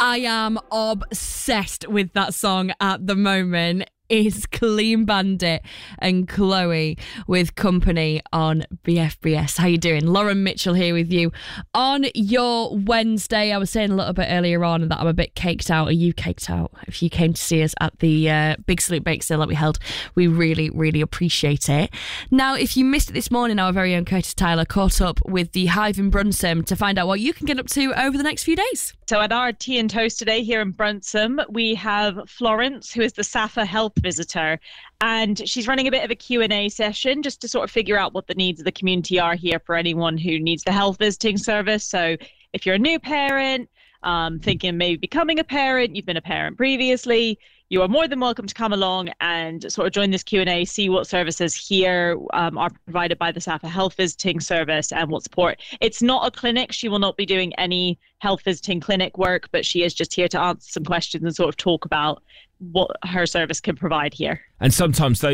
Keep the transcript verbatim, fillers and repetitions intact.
I am obsessed with that song at the moment. Is Clean Bandit and Chloe with Company on B F B S. How you doing? Lauren Mitchell here with you on your Wednesday. I was saying a little bit earlier on that I'm a bit caked out. Are you caked out? If you came to see us at the uh, Big Salute Bake Sale that we held, we really, really appreciate it. Now, if you missed it this morning, our very own Curtis Tyler caught up with the Hive in Brunsum to find out what you can get up to over the next few days. So at our Tea and Toast today here in Brunsum, we have Florence, who is the SAFA health visitor, and she's running a bit of a Q and A session just to sort of figure out what the needs of the community are here for anyone who needs the health visiting service. So if you're a new parent, um, thinking maybe becoming a parent, you've been a parent previously, you are more than welcome to come along and sort of join this Q and A, see what services here um, are provided by the SAFA Health Visiting Service and what support. It's not a clinic. She will not be doing any health visiting clinic work, but she is just here to answer some questions and sort of talk about what her service can provide here. And sometimes those